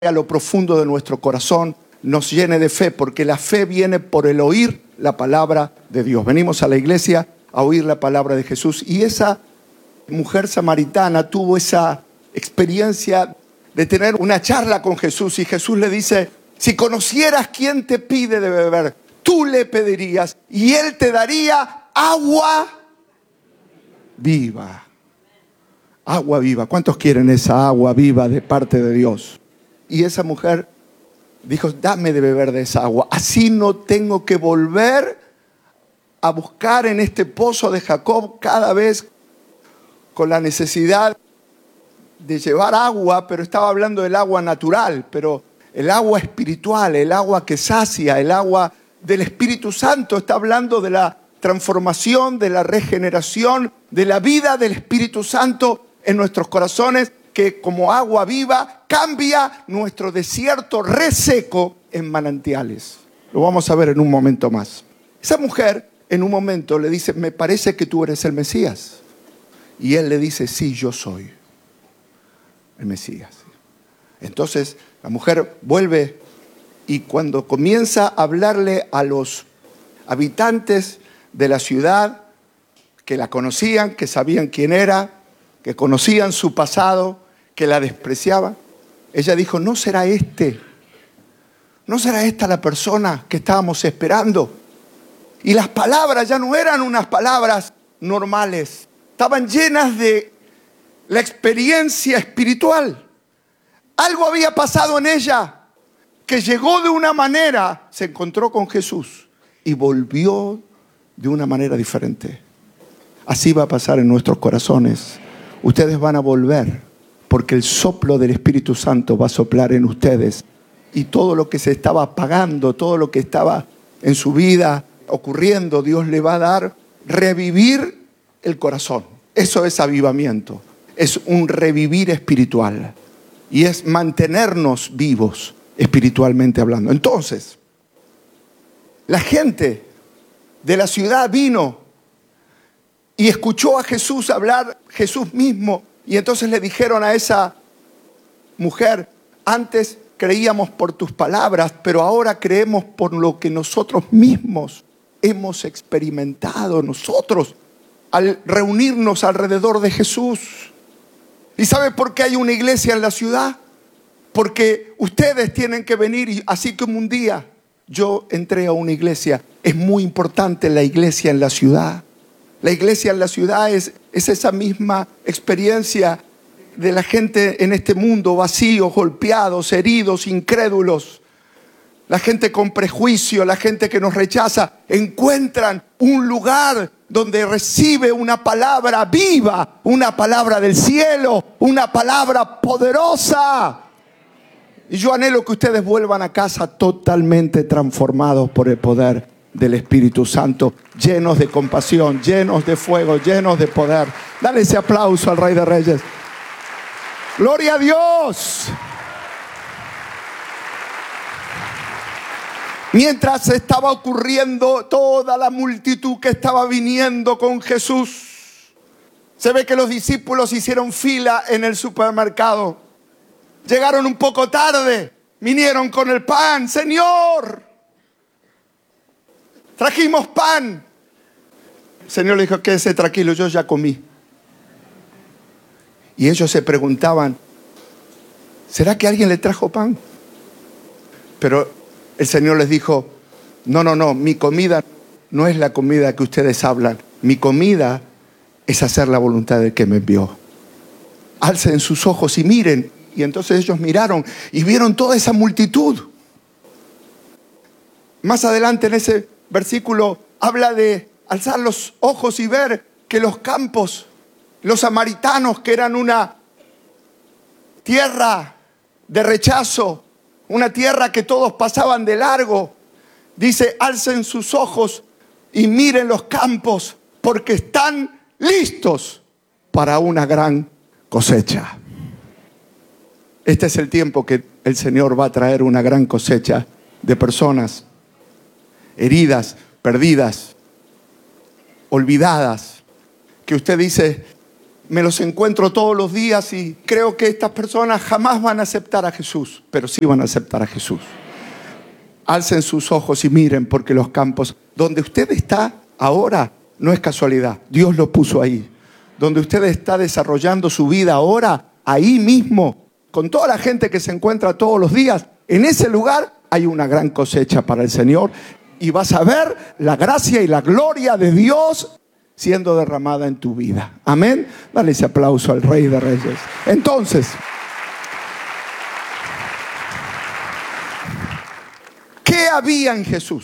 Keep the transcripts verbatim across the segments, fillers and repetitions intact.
a lo profundo de nuestro corazón, nos llene de fe, porque la fe viene por el oír la palabra de Dios. Venimos a la iglesia a oír la palabra de Jesús, y esa mujer samaritana tuvo esa experiencia de tener una charla con Jesús, y Jesús le dice: si conocieras quién te pide de beber, tú le pedirías y él te daría agua viva. Agua viva. ¿Cuántos quieren esa agua viva de parte de Dios? Y esa mujer dijo: dame de beber de esa agua, así no tengo que volver a buscar en este pozo de Jacob cada vez con la necesidad de llevar agua. Pero estaba hablando del agua natural, pero el agua espiritual, el agua que sacia, el agua del Espíritu Santo. Está hablando de la transformación, de la regeneración, de la vida del Espíritu Santo en nuestros corazones, que como agua viva cambia nuestro desierto reseco en manantiales. Lo vamos a ver en un momento más. Esa mujer en un momento le dice: me parece que tú eres el Mesías. Y él le dice: sí, yo soy el Mesías. Entonces la mujer vuelve, y cuando comienza a hablarle a los habitantes de la ciudad, que la conocían, que sabían quién era, que conocían su pasado, que la despreciaban, ella dijo: ¿no será este? ¿No será esta la persona que estábamos esperando? Y las palabras ya no eran unas palabras normales, estaban llenas de la experiencia espiritual. Algo había pasado en ella, que llegó de una manera, se encontró con Jesús y volvió de una manera diferente. Así va a pasar en nuestros corazones. Ustedes van a volver, porque el soplo del Espíritu Santo va a soplar en ustedes, y todo lo que se estaba apagando, todo lo que estaba en su vida ocurriendo, Dios le va a dar revivir el corazón. Eso es avivamiento, es un revivir espiritual, y es mantenernos vivos espiritualmente hablando. Entonces, la gente de la ciudad vino y escuchó a Jesús hablar, Jesús mismo, y entonces le dijeron a esa mujer: antes creíamos por tus palabras, pero ahora creemos por lo que nosotros mismos hemos experimentado nosotros al reunirnos alrededor de Jesús. ¿Y sabe por qué hay una iglesia en la ciudad? Porque ustedes tienen que venir, y así como un día yo entré a una iglesia. Es muy importante la iglesia en la ciudad. La iglesia en la ciudad es, es esa misma experiencia de la gente en este mundo, vacíos, golpeados, heridos, incrédulos. La gente con prejuicio, la gente que nos rechaza, encuentran un lugar donde recibe una palabra viva, una palabra del cielo, una palabra poderosa. Y yo anhelo que ustedes vuelvan a casa totalmente transformados por el poder del Espíritu Santo, llenos de compasión, llenos de fuego, llenos de poder. Dale ese aplauso al Rey de Reyes. ¡Gloria a Dios! Mientras estaba ocurriendo, toda la multitud que estaba viniendo con Jesús, se ve que los discípulos hicieron fila en el supermercado. Llegaron un poco tarde, vinieron con el pan. Señor, trajimos pan. El Señor le dijo: quédese tranquilo, yo ya comí. Y ellos se preguntaban: ¿será que alguien le trajo pan? Pero el Señor les dijo: no, no, no, mi comida no es la comida que ustedes hablan. Mi comida es hacer la voluntad del que me envió. Alcen sus ojos y miren. Y entonces ellos miraron y vieron toda esa multitud. Más adelante en ese versículo habla de alzar los ojos y ver que los campos, los samaritanos, que eran una tierra de rechazo, una tierra que todos pasaban de largo, dice: alcen sus ojos y miren los campos, porque están listos para una gran cosecha. Este es el tiempo que el Señor va a traer una gran cosecha de personas heridas, perdidas, olvidadas, que usted dice: me los encuentro todos los días y creo que estas personas jamás van a aceptar a Jesús, pero sí van a aceptar a Jesús. Alcen sus ojos y miren, porque los campos donde usted está ahora no es casualidad, Dios lo puso ahí. Donde usted está desarrollando su vida ahora, ahí mismo, con toda la gente que se encuentra todos los días, en ese lugar hay una gran cosecha para el Señor y vas a ver la gracia y la gloria de Dios siendo derramada en tu vida. Amén. Dale ese aplauso al Rey de Reyes. Entonces, ¿qué había en Jesús?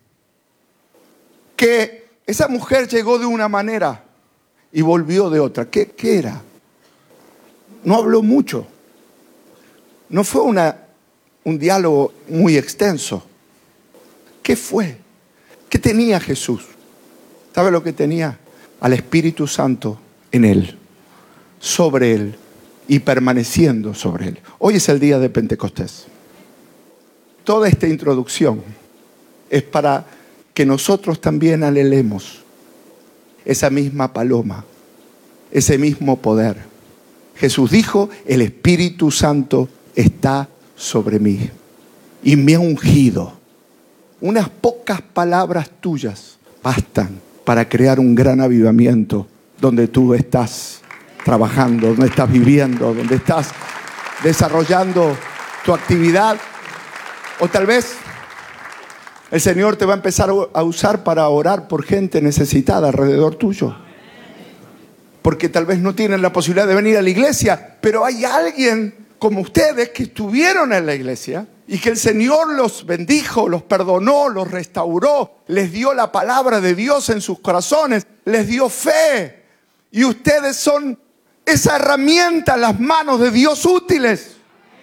Que esa mujer llegó de una manera y volvió de otra. ¿Qué, qué era? No habló mucho. No fue una, un diálogo muy extenso. ¿Qué fue? ¿Qué tenía Jesús? ¿Sabe lo que tenía? Al Espíritu Santo en él, sobre él y permaneciendo sobre él. Hoy es el día de Pentecostés. Toda esta introducción es para que nosotros también anhelemos esa misma paloma, ese mismo poder. Jesús dijo, el Espíritu Santo está sobre mí y me ha ungido. Unas pocas palabras tuyas bastan para crear un gran avivamiento donde tú estás trabajando, donde estás viviendo, donde estás desarrollando tu actividad. O tal vez el Señor te va a empezar a usar para orar por gente necesitada alrededor tuyo. Porque tal vez no tienen la posibilidad de venir a la iglesia, pero hay alguien como ustedes que estuvieron en la iglesia y que el Señor los bendijo, los perdonó, los restauró, les dio la palabra de Dios en sus corazones, les dio fe. Y ustedes son esa herramienta en las manos de Dios útiles.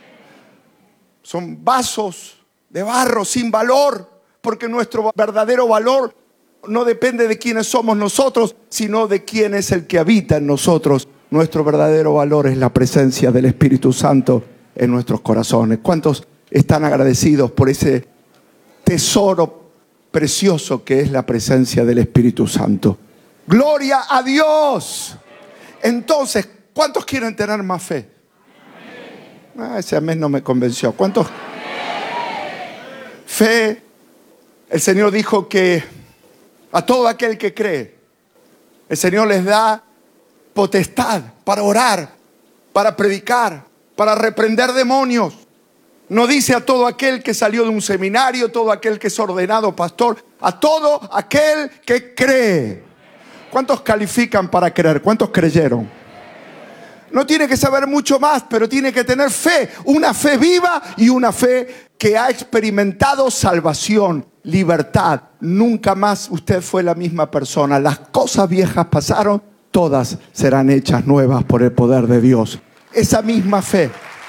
Son vasos de barro sin valor, porque nuestro verdadero valor no depende de quiénes somos nosotros, sino de quién es el que habita en nosotros. Nuestro verdadero valor es la presencia del Espíritu Santo en nuestros corazones. ¿Cuántos están agradecidos por ese tesoro precioso que es la presencia del Espíritu Santo? ¡Gloria a Dios! Entonces, ¿cuántos quieren tener más fe? Ah, ese amén no me convenció. ¿Cuántos? Fe, el Señor dijo que a todo aquel que cree, el Señor les da potestad para orar, para predicar, para reprender demonios. No dice a todo aquel que salió de un seminario, todo aquel que es ordenado pastor, a todo aquel que cree. ¿Cuántos califican para creer? ¿Cuántos creyeron? No tiene que saber mucho más, pero tiene que tener fe, una fe viva y una fe que ha experimentado salvación, libertad. Nunca más usted fue la misma persona. Las cosas viejas pasaron, todas serán hechas nuevas por el poder de Dios. Esa misma fe,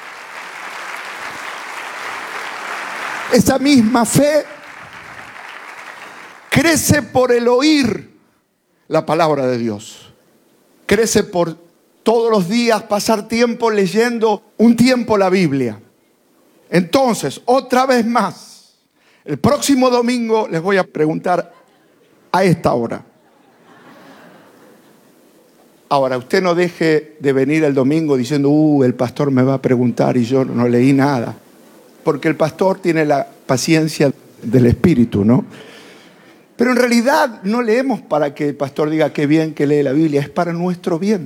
esa misma fe crece por el oír la palabra de Dios. Crece por todos los días pasar tiempo leyendo un tiempo la Biblia. Entonces, otra vez más, el próximo domingo les voy a preguntar a esta hora. Ahora, usted no deje de venir el domingo diciendo, uh, el pastor me va a preguntar y yo no leí nada. Porque el pastor tiene la paciencia del Espíritu, ¿no? Pero en realidad no leemos para que el pastor diga qué bien que lee la Biblia, es para nuestro bien.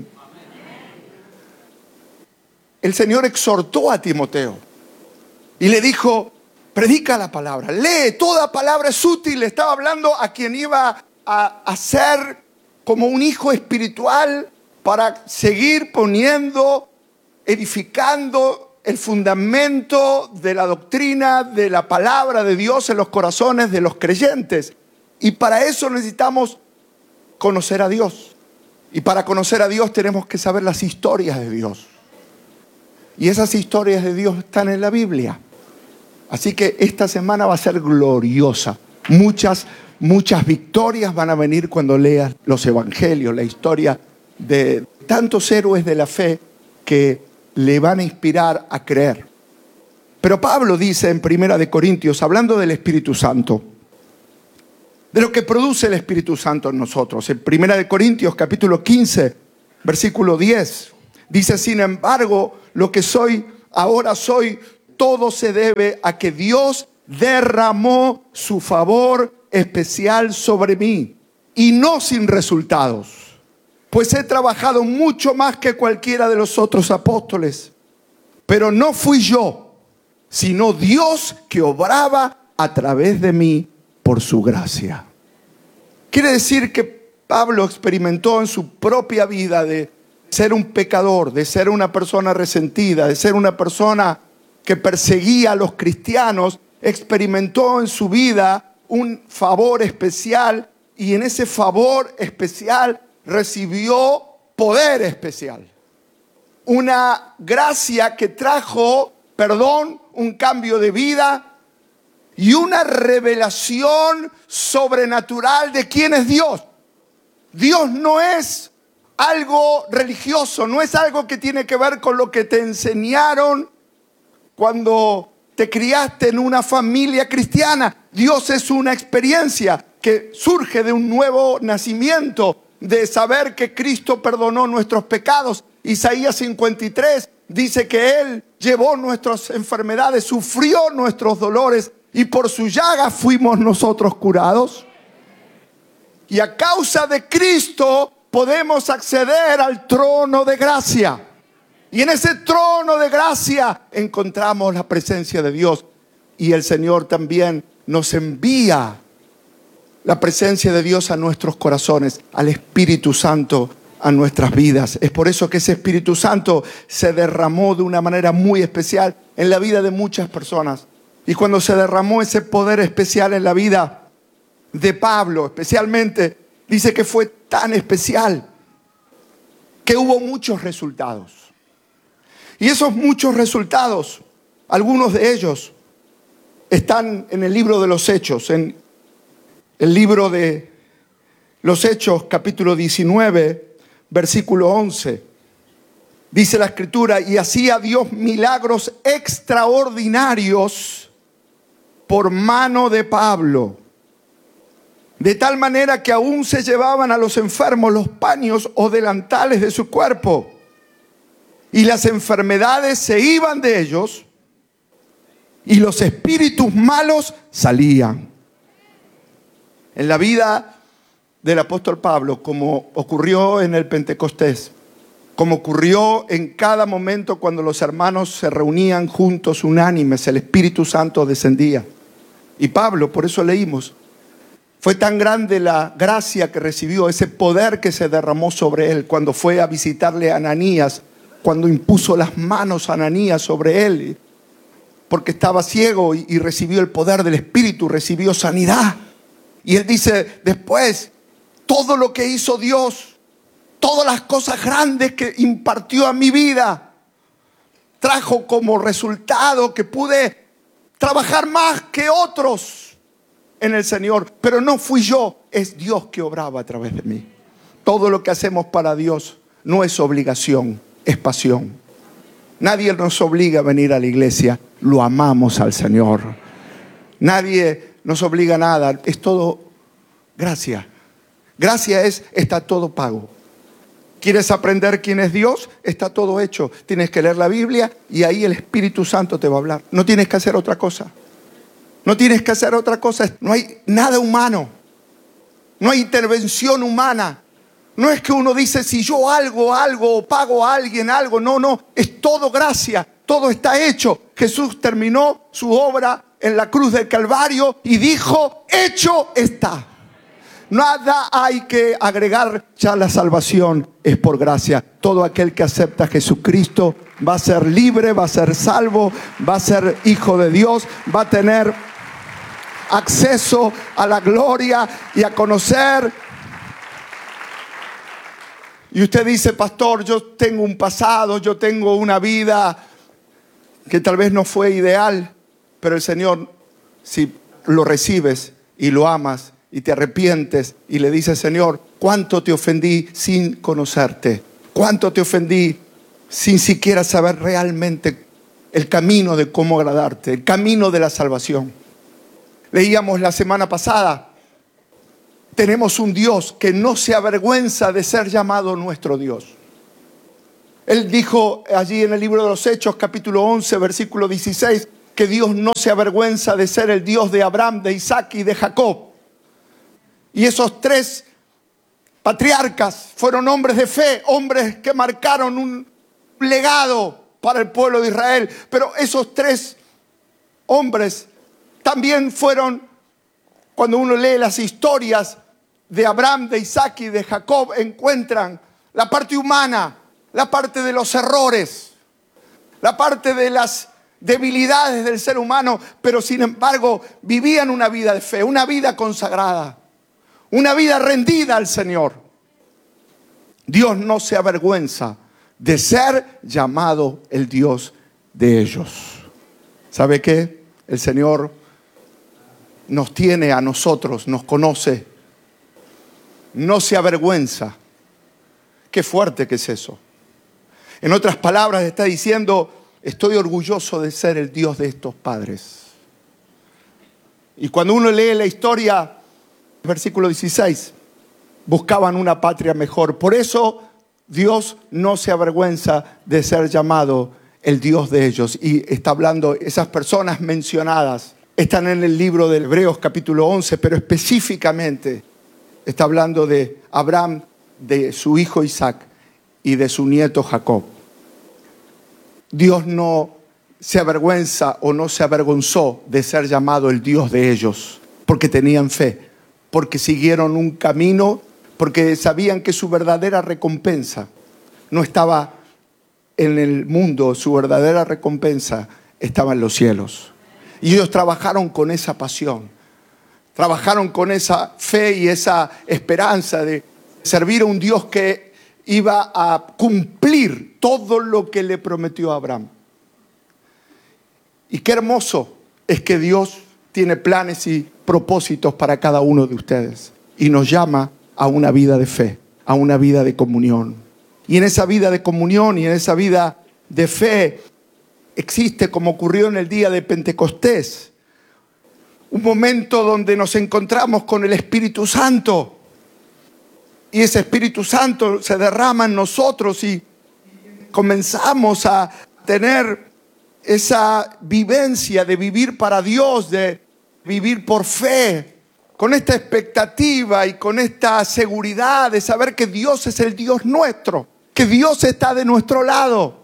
El Señor exhortó a Timoteo y le dijo, predica la palabra, lee, toda palabra es útil. Estaba hablando a quien iba a, a ser como un hijo espiritual para seguir poniendo, edificando el fundamento de la doctrina, de la palabra de Dios en los corazones de los creyentes. Y para eso necesitamos conocer a Dios. Y para conocer a Dios tenemos que saber las historias de Dios. Y esas historias de Dios están en la Biblia. Así que esta semana va a ser gloriosa. Muchas, muchas victorias van a venir cuando leas los evangelios, la historia de tantos héroes de la fe que le van a inspirar a creer. Pero Pablo dice en Primera de Corintios, hablando del Espíritu Santo, de lo que produce el Espíritu Santo en nosotros. En Primera de Corintios capítulo quince, Versículo diez. Dice, sin embargo, lo que soy, ahora soy, todo se debe a que Dios derramó su favor especial sobre mí, y no sin resultados, pues he trabajado mucho más que cualquiera de los otros apóstoles. Pero no fui yo, sino Dios que obraba a través de mí por su gracia. Quiere decir que Pablo experimentó en su propia vida de ser un pecador, de ser una persona resentida, de ser una persona que perseguía a los cristianos. Experimentó en su vida un favor especial, y en ese favor especial recibió poder especial. Una gracia que trajo perdón, un cambio de vida y una revelación sobrenatural de quién es Dios. Dios no es algo religioso, no es algo que tiene que ver con lo que te enseñaron cuando te criaste en una familia cristiana. Dios es una experiencia que surge de un nuevo nacimiento, de saber que Cristo perdonó nuestros pecados. Isaías cincuenta y tres dice que Él llevó nuestras enfermedades, sufrió nuestros dolores, y por su llaga fuimos nosotros curados. Y a causa de Cristo podemos acceder al trono de gracia. Y en ese trono de gracia encontramos la presencia de Dios. Y el Señor también nos envía la presencia de Dios a nuestros corazones, al Espíritu Santo a nuestras vidas. Es por eso que ese Espíritu Santo se derramó de una manera muy especial en la vida de muchas personas. Y cuando se derramó ese poder especial en la vida de Pablo, especialmente, dice que fue tan especial que hubo muchos resultados. Y esos muchos resultados, algunos de ellos están en el libro de los Hechos, en el libro de los Hechos, capítulo diecinueve, versículo once. Dice la Escritura: y hacía Dios milagros extraordinarios por mano de Pablo, de tal manera que aún se llevaban a los enfermos los paños o delantales de su cuerpo, y las enfermedades se iban de ellos, y los espíritus malos salían. En la vida del apóstol Pablo, como ocurrió en el Pentecostés, como ocurrió en cada momento cuando los hermanos se reunían juntos unánimes, el Espíritu Santo descendía. Y Pablo, por eso leímos, fue tan grande la gracia que recibió, ese poder que se derramó sobre él cuando fue a visitarle a Ananías, cuando impuso las manos a Ananías sobre él, porque estaba ciego, y, y recibió el poder del Espíritu, recibió sanidad. Y él dice después, todo lo que hizo Dios, todas las cosas grandes que impartió a mi vida, trajo como resultado que pude trabajar más que otros en el Señor. Pero no fui yo, es Dios que obraba a través de mí. Todo lo que hacemos para Dios no es obligación, es pasión. Nadie nos obliga a venir a la iglesia, lo amamos al Señor. Nadie nos obliga a nada, es todo gracia. Gracia es, está todo pago. ¿Quieres aprender quién es Dios? Está todo hecho. Tienes que leer la Biblia y ahí el Espíritu Santo te va a hablar. No tienes que hacer otra cosa. No tienes que hacer otra cosa. No hay nada humano. No hay intervención humana. No es que uno dice, si yo algo, algo, o pago a alguien algo. No, no. Es todo gracia. Todo está hecho. Jesús terminó su obra en la cruz del Calvario y dijo, hecho está. Nada hay que agregar, ya la salvación es por gracia. Todo aquel que acepta a Jesucristo va a ser libre, va a ser salvo, va a ser hijo de Dios, va a tener acceso a la gloria y a conocer. Y usted dice, pastor, yo tengo un pasado, yo tengo una vida que tal vez no fue ideal, pero el Señor, si lo recibes y lo amas y te arrepientes y le dices, Señor, ¿cuánto te ofendí sin conocerte? ¿Cuánto te ofendí sin siquiera saber realmente el camino de cómo agradarte, el camino de la salvación? Leíamos la semana pasada, tenemos un Dios que no se avergüenza de ser llamado nuestro Dios. Él dijo allí en el libro de los Hechos, capítulo once, versículo dieciséis, que Dios no se avergüenza de ser el Dios de Abraham, de Isaac y de Jacob. Y esos tres patriarcas fueron hombres de fe, hombres que marcaron un legado para el pueblo de Israel. Pero esos tres hombres también fueron, cuando uno lee las historias de Abraham, de Isaac y de Jacob, encuentran la parte humana, la parte de los errores, la parte de las debilidades del ser humano, pero sin embargo vivían una vida de fe, una vida consagrada, una vida rendida al Señor. Dios no se avergüenza de ser llamado el Dios de ellos. ¿Sabe qué? El Señor nos tiene a nosotros, nos conoce, no se avergüenza. Qué fuerte que es eso. En otras palabras, está diciendo: estoy orgulloso de ser el Dios de estos padres. Y cuando uno lee la historia, versículo dieciséis, buscaban una patria mejor. Por eso Dios no se avergüenza de ser llamado el Dios de ellos. Y está hablando, esas personas mencionadas están en el libro de Hebreos capítulo once, pero específicamente está hablando de Abraham, de su hijo Isaac y de su nieto Jacob. Dios no se avergüenza o no se avergonzó de ser llamado el Dios de ellos, porque tenían fe, porque siguieron un camino, porque sabían que su verdadera recompensa no estaba en el mundo, su verdadera recompensa estaba en los cielos. Y ellos trabajaron con esa pasión, trabajaron con esa fe y esa esperanza de servir a un Dios que iba a cumplir todo lo que le prometió a Abraham. Y qué hermoso es que Dios tiene planes y propósitos para cada uno de ustedes. Y nos llama a una vida de fe, a una vida de comunión. Y en esa vida de comunión y en esa vida de fe existe, como ocurrió en el día de Pentecostés, un momento donde nos encontramos con el Espíritu Santo. Y ese Espíritu Santo se derrama en nosotros y comenzamos a tener esa vivencia de vivir para Dios, de vivir por fe, con esta expectativa y con esta seguridad de saber que Dios es el Dios nuestro, que Dios está de nuestro lado.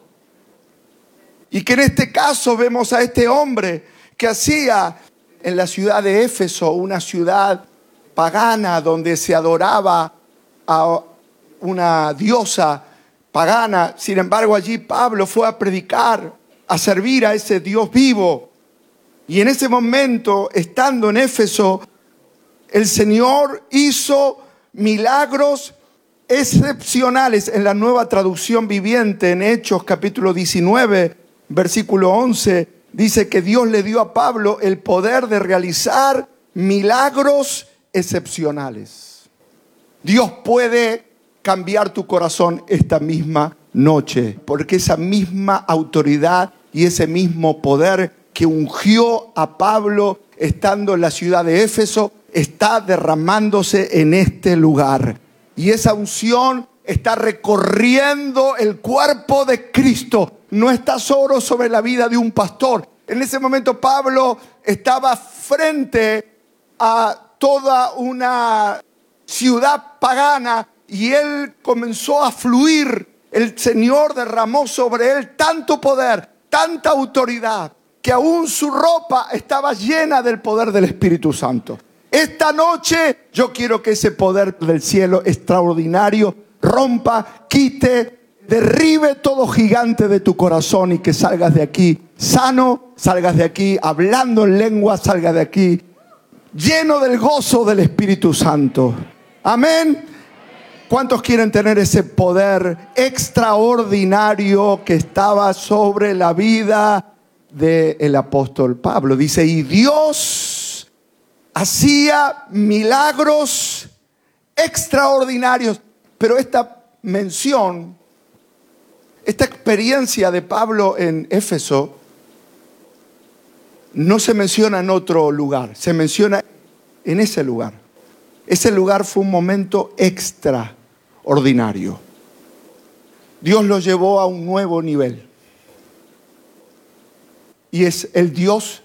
Y que en este caso vemos a este hombre que hacía en la ciudad de Éfeso, una ciudad pagana donde se adoraba a una diosa pagana. Sin embargo, allí Pablo fue a predicar, a servir a ese Dios vivo. Y en ese momento, estando en Éfeso, el Señor hizo milagros excepcionales. En la Nueva Traducción Viviente, en Hechos capítulo diecinueve, versículo once, dice que Dios le dio a Pablo el poder de realizar milagros excepcionales. Dios puede cambiar tu corazón esta misma noche, porque esa misma autoridad y ese mismo poder que ungió a Pablo estando en la ciudad de Éfeso está derramándose en este lugar. Y esa unción está recorriendo el cuerpo de Cristo. No está solo sobre la vida de un pastor. En ese momento Pablo estaba frente a toda una ciudad pagana y él comenzó a fluir. El Señor derramó sobre él tanto poder, tanta autoridad, que aún su ropa estaba llena del poder del Espíritu Santo. Esta noche yo quiero que ese poder del cielo extraordinario rompa, quite, derribe todo gigante de tu corazón y que salgas de aquí sano, salgas de aquí hablando en lengua, salgas de aquí lleno del gozo del Espíritu Santo. Amén. ¿Cuántos quieren tener ese poder extraordinario que estaba sobre la vida del apóstol Pablo? Dice, y Dios hacía milagros extraordinarios. Pero esta mención, esta experiencia de Pablo en Éfeso, no se menciona en otro lugar, se menciona en ese lugar. Ese lugar fue un momento extraordinario. Dios lo llevó a un nuevo nivel. Y es el Dios